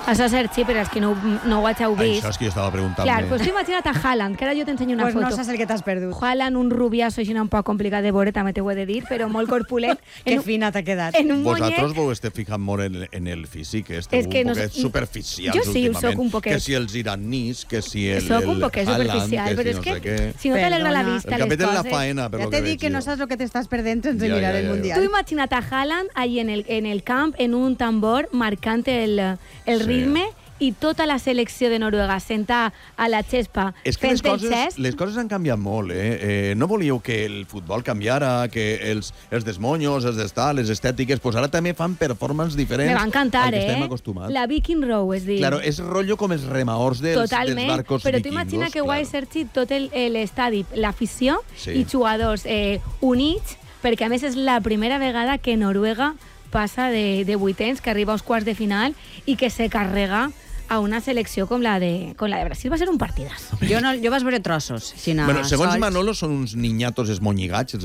Això és cert, sí, però és que no ho heu vist. Això és que jo estava preguntant. Clar, pues tu imagina't a Haaland, que ara jo t'ensenyo una foto. Pues no saps el que t'has perdut. Haaland, un rubiasso així un poc complicat de veure, també t'ho he de dir, però molt corpulent. Que fina t'ha quedat. En un Vosaltres monyet. vos esteu fijant molt en el físic, esteu És que un no poquet sé- superficials Jo sí, últimament. soc un poquet. Que si els iranís, que si el Soc un poquet Haaland, superficial, però si és no que sé què. si no t'alegra la Perdona. vista, El les capet en la coses... faena, per Ja lo que t'he veig dit que no jo. saps el que t'estàs perdent sense Ja, mirar ja, el ja. Mundial. Tu imagina't a Haaland ahí en el camp, en un tambor, marcant el Sí. ritme, i tota la selecció de Noruega sentar a la xespa És que fent el gest. les coses han canviat molt, no volíeu que el futbol canviara, que els desmonyos, els d'estar, les estètiques, pues ara també fan performances diferents Me va encantar, al que estem acostumats. La Viking Row, es diu. Claro, és rotllo com els remaors dels Totalment, barcos però tu vikingos. imagina que guai, Sergi, tot l'estadi, l'afició Sí. i jugadors units, perquè a més és la primera vegada que Noruega passa de vuitens, que arriba als quarts de final i que se carrega a una selecció com la de Brasil. Va ser un partidàs. Jo vaig veure trossos. Bueno, segons Manolo, són uns niñatos esmonyigats,